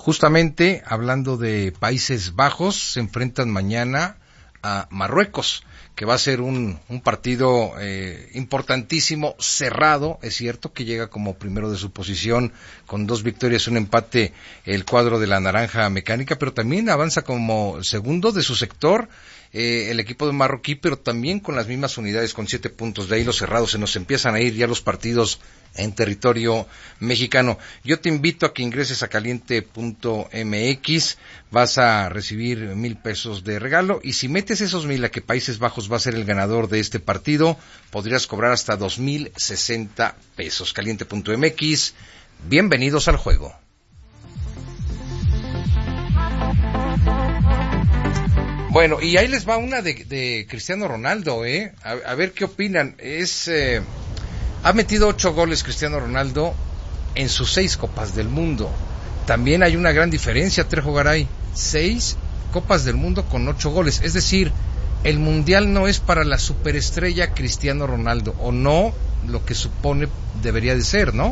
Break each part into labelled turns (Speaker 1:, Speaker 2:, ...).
Speaker 1: Justamente, hablando de Países Bajos, se enfrentan mañana a Marruecos, que va a ser un partido importantísimo, cerrado. Es cierto que llega como primero de su posición con 2 victorias y un empate el cuadro de la Naranja Mecánica, pero también avanza como segundo de su sector el equipo de marroquí, pero también con las mismas unidades, con 7 puntos. De ahí los cerrados, se nos empiezan a ir ya los partidos en territorio mexicano. Yo te invito a que ingreses a caliente.mx, vas a recibir 1,000 pesos de regalo, y si metes esos 1,000 a que Países Bajos va a ser el ganador de este partido, podrías cobrar hasta 2,060 pesos. Caliente.mx, bienvenidos al juego. Bueno, y ahí les va una de Cristiano Ronaldo, a ver qué opinan. Ha metido 8 goles Cristiano Ronaldo en sus 6 Copas del Mundo. También hay una gran diferencia, Trejo Garay, 6 Copas del Mundo con 8 goles. Es decir, el Mundial no es para la superestrella Cristiano Ronaldo, o no lo que supone debería de ser, ¿no?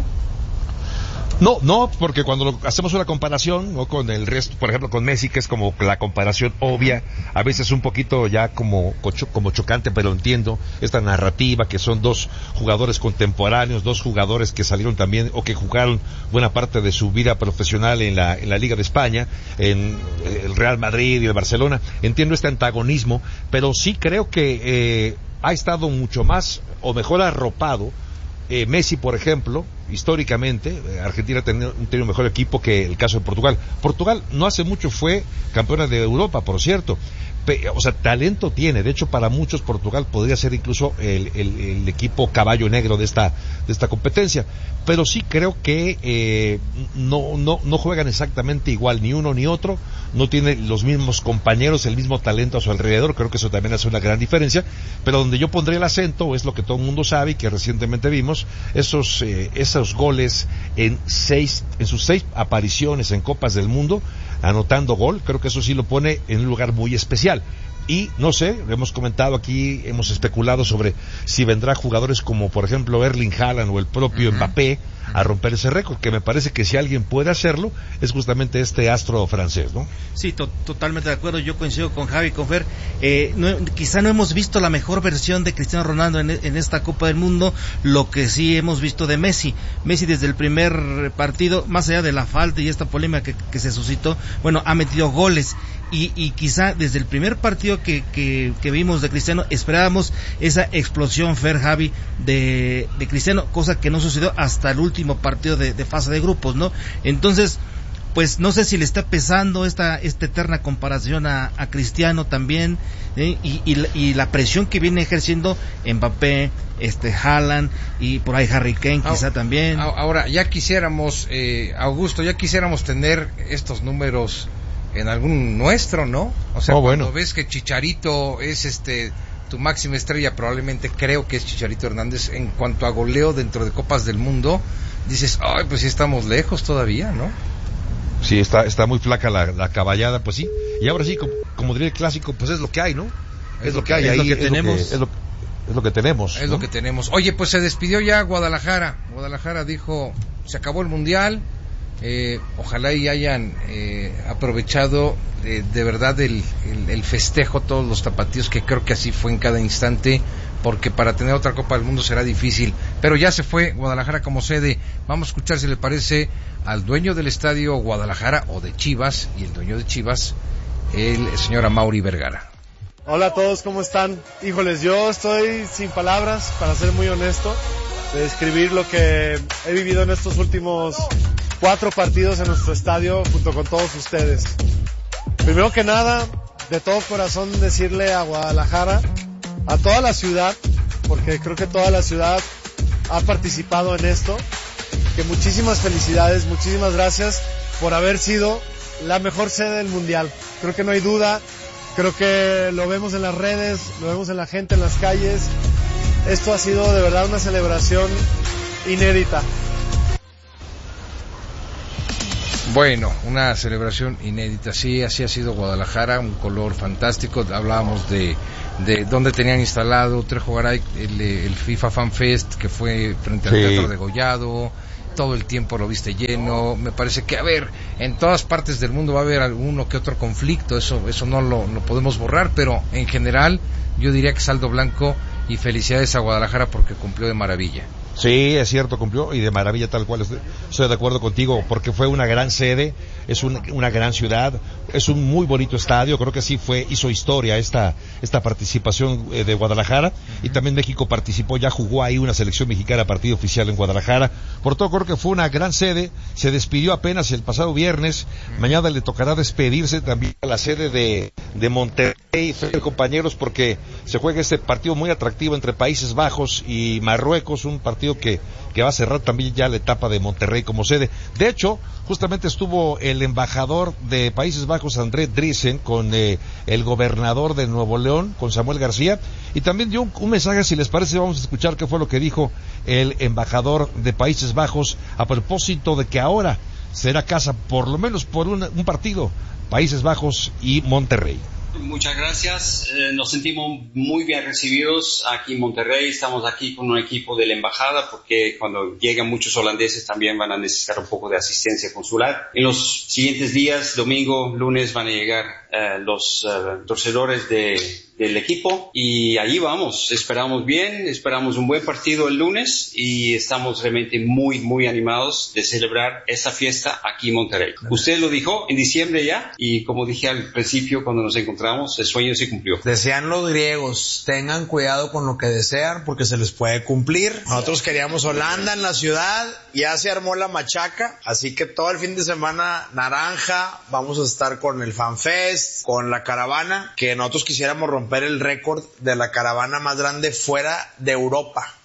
Speaker 2: No, porque cuando hacemos una comparación, ¿no?, con el resto, por ejemplo con Messi, que es como la comparación obvia, a veces un poquito ya como chocante, pero entiendo esta narrativa que son 2 jugadores contemporáneos, 2 jugadores que salieron también o que jugaron buena parte de su vida profesional en la Liga de España, en el Real Madrid y el Barcelona. Entiendo este antagonismo, pero sí creo que ha estado mucho más o mejor arropado Messi, por ejemplo. Históricamente Argentina ha tenido un mejor equipo que el caso de Portugal. Portugal no hace mucho fue campeona de Europa, por cierto. O sea, talento tiene. De hecho, para muchos Portugal podría ser incluso el equipo caballo negro de esta competencia. Pero sí creo que no juegan exactamente igual ni uno ni otro. No tienen los mismos compañeros, el mismo talento a su alrededor. Creo que eso también hace una gran diferencia. Pero donde yo pondré el acento, es lo que todo el mundo sabe y que recientemente vimos, esos goles en sus 6 apariciones en Copas del Mundo, anotando gol. Creo que eso sí lo pone en un lugar muy especial. Y no sé, hemos comentado aquí, hemos especulado sobre si vendrá jugadores como por ejemplo Erling Haaland o el propio Mbappé a romper ese récord, que me parece que si alguien puede hacerlo es justamente este astro francés, ¿no?
Speaker 3: Sí, totalmente de acuerdo. Yo coincido con Javi, con Fer. Quizá no hemos visto la mejor versión de Cristiano Ronaldo en esta Copa del Mundo. Lo que sí hemos visto de Messi desde el primer partido, más allá de la falta y esta polémica que se suscitó, bueno, ha metido goles. Y quizá desde el primer partido que vimos de Cristiano esperábamos esa explosión, Fer, Javi, de Cristiano, cosa que no sucedió hasta el último partido de fase de grupos, ¿no? Entonces, pues no sé si le está pesando esta eterna comparación a Cristiano también, y la presión que viene ejerciendo Mbappé, Haaland y por ahí Harry Kane quizá también.
Speaker 1: Ahora, ya quisiéramos, Augusto, tener estos números en algún nuestro, ¿no? O sea, cuando ves que Chicharito es tu máxima estrella, probablemente creo que es Chicharito Hernández en cuanto a goleo dentro de Copas del Mundo, dices, ay, pues sí estamos lejos todavía, ¿no?
Speaker 2: Sí, está muy flaca la caballada, pues sí. Y ahora sí, como diría el clásico, pues es lo que hay, ¿no? Es lo que hay,
Speaker 3: es lo que tenemos.
Speaker 2: Es lo que tenemos.
Speaker 1: Es lo que tenemos. Oye, pues se despidió ya Guadalajara. Guadalajara dijo, se acabó el Mundial. Ojalá y hayan aprovechado de verdad el festejo todos los tapatíos, que creo que así fue en cada instante, porque para tener otra Copa del Mundo será difícil, pero ya se fue Guadalajara como sede. Vamos a escuchar, si le parece, al dueño del estadio Guadalajara o de Chivas, y el dueño de Chivas, el señor Amaury Vergara.
Speaker 4: Hola a todos, ¿cómo están? Híjoles, yo estoy sin palabras, para ser muy honesto, de describir lo que he vivido en estos últimos 4 partidos en nuestro estadio junto con todos ustedes. Primero que nada, de todo corazón decirle a Guadalajara, a toda la ciudad, porque creo que toda la ciudad ha participado en esto, que muchísimas felicidades, muchísimas gracias por haber sido la mejor sede del Mundial. Creo que no hay duda, creo que lo vemos en las redes, lo vemos en la gente, en las calles. Esto ha sido de verdad una celebración inédita.
Speaker 1: Bueno, una celebración inédita, sí, así ha sido Guadalajara, un color fantástico. Hablábamos de dónde tenían instalado Trejo Garay el FIFA Fan Fest, que fue frente al Teatro de Gollado. todo el tiempo lo viste lleno. Me parece que, en todas partes del mundo va a haber alguno que otro conflicto, eso no lo podemos borrar, pero en general yo diría que saldo blanco y felicidades a Guadalajara porque cumplió de maravilla.
Speaker 2: Sí, es cierto, cumplió y de maravilla, tal cual. Estoy de acuerdo contigo, porque fue una gran sede, es una gran ciudad, es un muy bonito estadio. Creo que sí hizo historia esta participación de Guadalajara, y también México participó, ya jugó ahí una selección mexicana, partido oficial en Guadalajara. Por todo, creo que fue una gran sede. Se despidió apenas el pasado viernes. Mañana le tocará despedirse también a la sede de Monterrey, compañeros, porque se juega este partido muy atractivo entre Países Bajos y Marruecos, un partido que va a cerrar también ya la etapa de Monterrey como sede. De hecho, justamente estuvo el embajador de Países Bajos, André Driessen, con el gobernador de Nuevo León, con Samuel García, y también dio un mensaje. Si les parece, vamos a escuchar qué fue lo que dijo el embajador de Países Bajos a propósito de que ahora será casa, por lo menos por un partido, Países Bajos y Monterrey.
Speaker 5: Muchas gracias, nos sentimos muy bien recibidos aquí en Monterrey. Estamos aquí con un equipo de la embajada porque cuando llegan muchos holandeses también van a necesitar un poco de asistencia consular. En los siguientes días, domingo, lunes, van a llegar los torcedores del equipo, y allí vamos. Esperamos bien, esperamos un buen partido el lunes y estamos realmente muy, muy animados de celebrar esta fiesta aquí en Monterrey. Usted lo dijo en diciembre ya, y como dije al principio cuando nos encontramos, el sueño se cumplió.
Speaker 6: Decían los griegos, tengan cuidado con lo que desean porque se les puede cumplir. Nosotros queríamos Holanda en la ciudad, ya se armó la machaca, así que todo el fin de semana naranja, vamos a estar con el FanFest, con la caravana, que nosotros quisiéramos romper el récord de la caravana más grande fuera de Europa.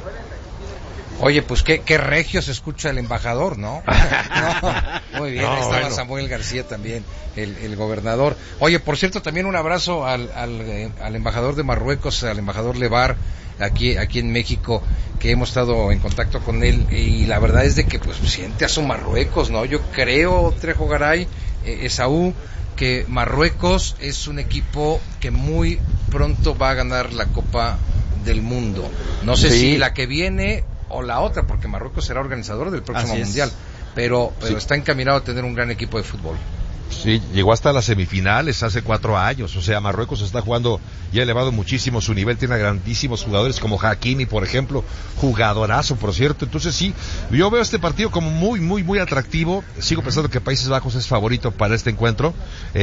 Speaker 1: Oye, pues qué regio se escucha el embajador, ¿no? Muy bien, estaba bueno. Samuel García también, el gobernador. Oye, por cierto, también un abrazo al embajador de Marruecos, al embajador Levar, aquí en México, que hemos estado en contacto con él, y la verdad es de que pues siente a su Marruecos, ¿no? Yo creo, Trejo Garay, Esaú, que Marruecos es un equipo que muy pronto va a ganar la Copa del Mundo. No sé si la que viene o la otra, porque Marruecos será organizador del próximo Mundial, pero está encaminado a tener un gran equipo de fútbol.
Speaker 2: Sí, llegó hasta las semifinales hace 4 años, o sea, Marruecos está jugando y ha elevado muchísimo su nivel, tiene grandísimos jugadores como Hakimi, por ejemplo, jugadorazo, por cierto. Entonces sí, yo veo este partido como muy, muy, muy atractivo. Sigo pensando que Países Bajos es favorito para este encuentro.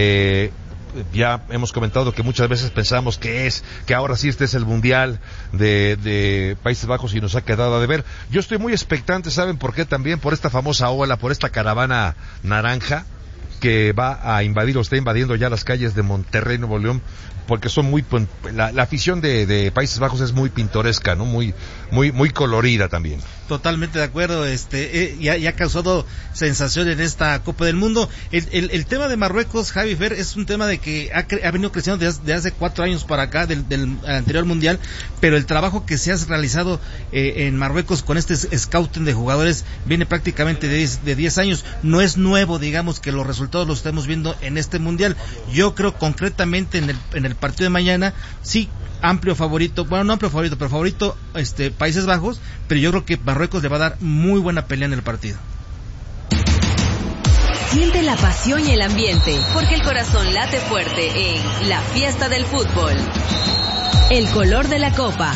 Speaker 2: Ya hemos comentado que muchas veces pensamos que ahora sí este es el mundial de Países Bajos y nos ha quedado a deber. Yo estoy muy expectante, ¿saben por qué? También por esta famosa ola, por esta caravana naranja que va a invadir o está invadiendo ya las calles de Monterrey, Nuevo León, porque son la afición de Países Bajos es muy pintoresca, ¿no? Muy, muy, muy colorida también.
Speaker 3: Totalmente de acuerdo, ya ha causado sensación en esta Copa del Mundo. El tema de Marruecos, Javi Fer, es un tema de que ha venido creciendo desde hace 4 años para acá, del anterior mundial, pero el trabajo que se ha realizado en Marruecos con este scouting de jugadores viene prácticamente de 10 años. No es nuevo, digamos, que los resultados los estemos viendo en este mundial. Yo creo concretamente en el partido de mañana, sí, amplio favorito, bueno, no amplio favorito, pero favorito Países Bajos, pero yo creo que Marruecos le va a dar muy buena pelea en el partido.
Speaker 7: Siente la pasión y el ambiente, porque el corazón late fuerte en la fiesta del fútbol. El color de la copa.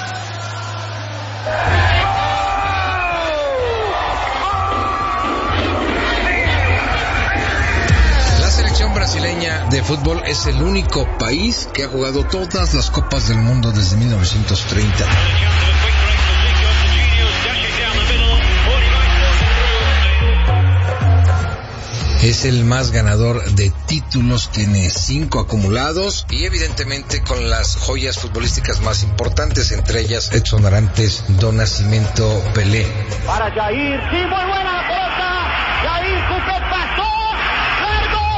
Speaker 1: La selección brasileña de fútbol es el único país que ha jugado todas las copas del mundo desde 1930. Es el más ganador de títulos, tiene 5 acumulados y evidentemente con las joyas futbolísticas más importantes, entre ellas Edson Arantes, Do Nascimento, Pelé.
Speaker 8: Para Jair, sí, muy buena la pelota, Jair Cooper pasó, largo,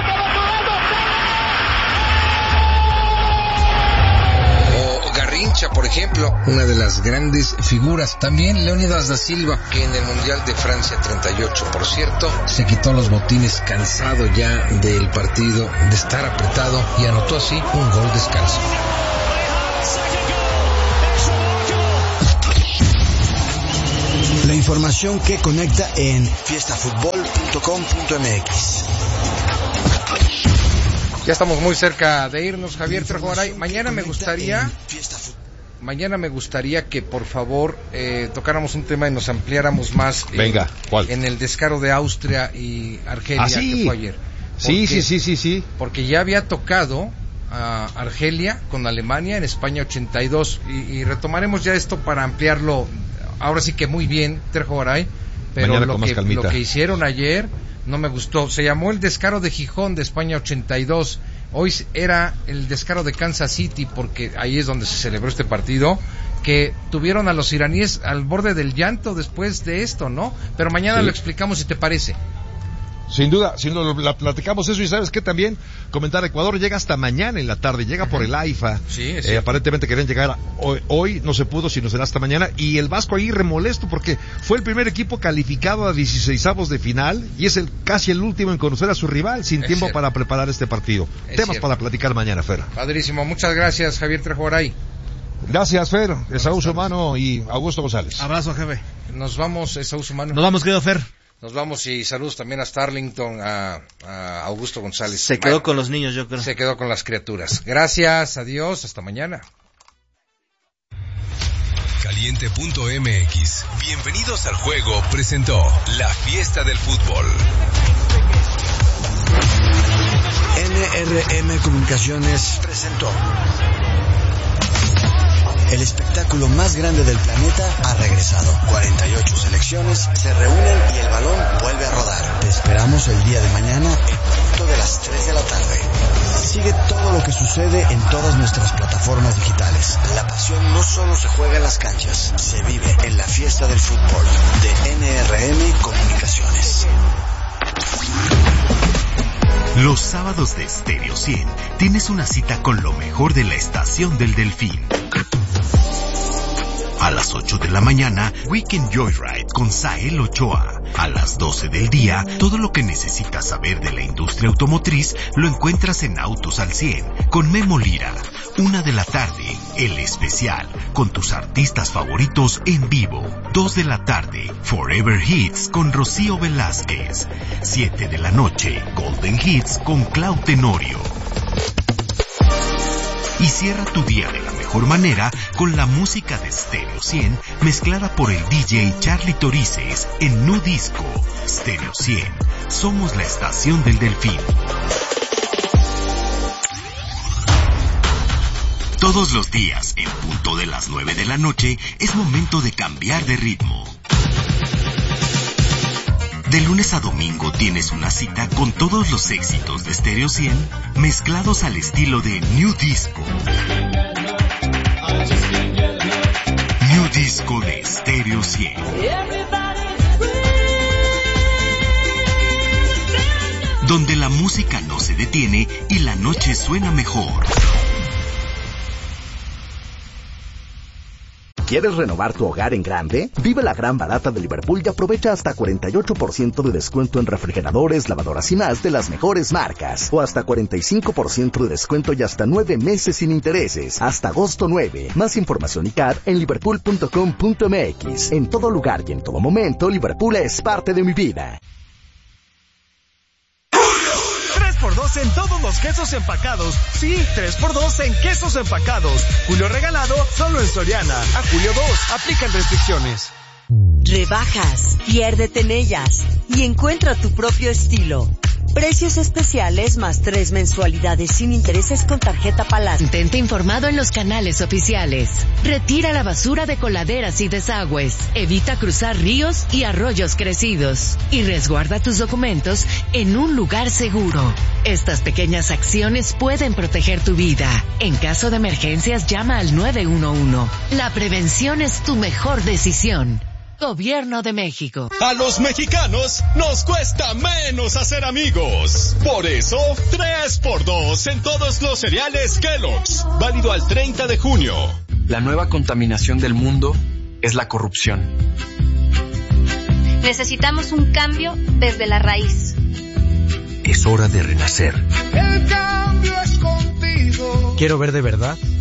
Speaker 1: o Garrincha, por ejemplo, una de las grandes figuras. También Leónidas da Silva, que en el Mundial de Francia 38, por cierto, se quitó los botines cansado ya del partido, de estar apretado, y anotó así un gol descalzo.
Speaker 9: La información que conecta en fiestafutbol.com.mx.
Speaker 1: Ya estamos muy cerca de irnos, Javier Trejo Garay. Mañana me gustaría que por favor tocáramos un tema y nos ampliáramos más.
Speaker 2: Venga, ¿cuál?
Speaker 1: En el descaro de Austria y Argelia, que fue ayer.
Speaker 2: Sí.
Speaker 1: Porque ya había tocado a Argelia con Alemania en España 82 y retomaremos ya esto para ampliarlo. Ahora sí que muy bien, Trejo Garay, pero lo que hicieron ayer no me gustó. Se llamó el descaro de Gijón de España 82. Hoy era el descaro de Kansas City, porque ahí es donde se celebró este partido, que tuvieron a los iraníes al borde del llanto después de esto, ¿no? Pero mañana lo explicamos, si te parece.
Speaker 2: Sin duda, platicamos eso. Y sabes que también comentar, Ecuador llega hasta mañana en la tarde, llega por el AIFA.
Speaker 1: Sí,
Speaker 2: aparentemente querían llegar hoy, no se pudo, sino será hasta mañana. Y el Vasco ahí remolesto porque fue el primer equipo calificado a 16avos de final y es casi el último en conocer a su rival, sin tiempo para preparar este partido. Temas para platicar mañana, Fer.
Speaker 1: Padrísimo, muchas gracias, Javier Trejo Garay.
Speaker 2: Gracias, Fer, Esaú Humano y Augusto González.
Speaker 3: Abrazo, jefe.
Speaker 1: Nos vamos, Esaú Humano.
Speaker 3: Nos vamos, querido Fer.
Speaker 1: Nos vamos y saludos también a Starlington, a Augusto González.
Speaker 3: Se quedó con los niños, yo creo.
Speaker 1: Se quedó con las criaturas. Gracias, adiós, hasta mañana.
Speaker 10: Caliente.mx. Bienvenidos al juego presentó La Fiesta del Fútbol.
Speaker 9: NRM Comunicaciones presentó. El espectáculo más grande del planeta ha regresado. 48 selecciones se reúnen y el balón vuelve a rodar. Te esperamos el día de mañana en punto de las 3 de la tarde. Sigue todo lo que sucede en todas nuestras plataformas digitales. La pasión no solo se juega en las canchas, se vive en la fiesta del fútbol de NRM Comunicaciones.
Speaker 11: Los sábados de Stereo 100 tienes una cita con lo mejor de la Estación del Delfín. A las 8 de la mañana, Weekend Joyride con Sael Ochoa. A las 12 del día, todo lo que necesitas saber de la industria automotriz lo encuentras en Autos al 100 con Memo Lira. 1 de la tarde, El Especial, con tus artistas favoritos en vivo. 2 de la tarde, Forever Hits con Rocío Velázquez. 7 de la noche, Golden Hits con Clau Tenorio. Y cierra tu día de la mejor manera con la música de Stereo 100 mezclada por el DJ Charlie Torices en Nu Disco. Stereo 100, somos la estación del Delfín. Todos los días, en punto de las 9 de la noche, es momento de cambiar de ritmo. De lunes a domingo tienes una cita con todos los éxitos de Stereo 100 mezclados al estilo de New Disco. New Disco de Stereo 100. Donde la música no se detiene y la noche suena mejor.
Speaker 12: ¿Quieres renovar tu hogar en grande? Vive la gran barata de Liverpool y aprovecha hasta 48% de descuento en refrigeradores, lavadoras y más de las mejores marcas. O hasta 45% de descuento y hasta 9 meses sin intereses. Hasta agosto 9. Más información y CAD en liverpool.com.mx. En todo lugar y en todo momento, Liverpool es parte de mi vida.
Speaker 13: 3x2 en todos los quesos empacados. Sí, 3x2 en quesos empacados. Julio regalado solo en Soriana. A julio 2, aplican restricciones.
Speaker 7: Rebajas, piérdete en ellas y encuentra tu propio estilo. Precios especiales más 3 mensualidades sin intereses con tarjeta Palacio.
Speaker 14: Mantente informado en los canales oficiales. Retira la basura de coladeras y desagües. Evita cruzar ríos y arroyos crecidos. Y resguarda tus documentos en un lugar seguro. Estas pequeñas acciones pueden proteger tu vida. En caso de emergencias, llama al 911. La prevención es tu mejor decisión. Gobierno de México.
Speaker 15: A los mexicanos nos cuesta menos hacer amigos. Por eso, 3x2 en todos los cereales Kellogg's. Válido al 30 de junio.
Speaker 16: La nueva contaminación del mundo es la corrupción.
Speaker 17: Necesitamos un cambio desde la raíz.
Speaker 16: Es hora de renacer.
Speaker 18: El cambio es contigo.
Speaker 19: Quiero ver de verdad